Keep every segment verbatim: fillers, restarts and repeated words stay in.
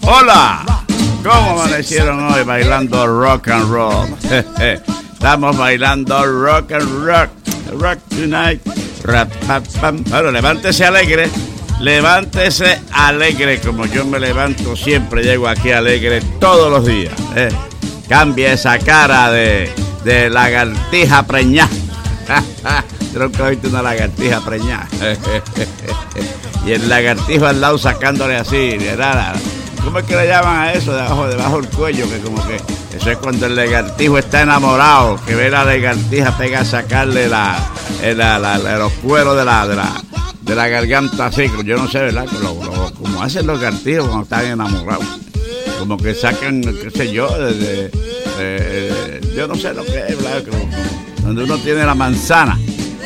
Hola, ¿cómo amanecieron hoy bailando rock and roll? Estamos bailando rock and rock, rock tonight. Bueno, levántese alegre, levántese alegre como yo me levanto siempre, llego aquí alegre todos los días. ¿eh? Cambia esa cara de, de lagartija preñada. Tronco, viste una lagartija preñada. Y el lagartijo al lado sacándole así, ¿verdad? ¿Cómo es que le llaman a eso? Debajo, debajo del cuello, que como que eso es cuando el lagartijo está enamorado, que ve la lagartija pega a sacarle la, la, la, la los cueros de la, de la de la garganta así, yo no sé, ¿verdad? Lo, lo, como hacen los lagartijos cuando están enamorados, como que sacan, qué sé yo, desde, eh, yo no sé lo que es, ¿verdad? Como, como, donde uno tiene la manzana.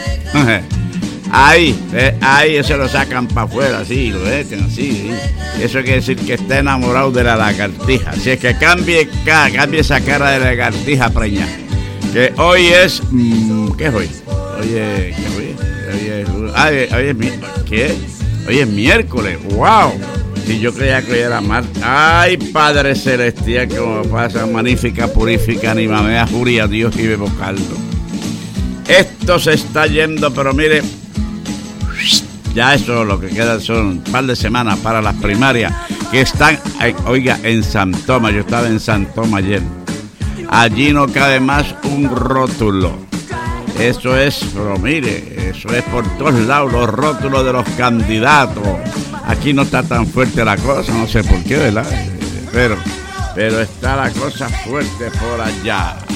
Ahí, eh, ahí eso lo sacan para afuera, así, lo echan así, ¿sí? Eso quiere decir que está enamorado de la lagartija. Así es que cambie, cambie esa cara de lagartija preñada. Que hoy es, mmm, ¿qué es hoy? Hoy es, ¿qué hoy es? Hoy es, ah, hoy es, ¿qué? Hoy es miércoles, wow. Si yo creía que hoy era martes. Ay, Padre Celestial, como pasa, magnífica, purifica, ni mamea, juria, Dios y bebo caldo. Esto se está yendo, pero mire, ya eso lo que queda son un par de semanas para las primarias que están, oiga, en San Tomás. Yo estaba en San Tomás ayer. Allí no cabe más un rótulo. Eso es, pero mire, eso es por todos lados, los rótulos de los candidatos. Aquí no está tan fuerte la cosa, no sé por qué, ¿verdad? Pero, pero está la cosa fuerte por allá.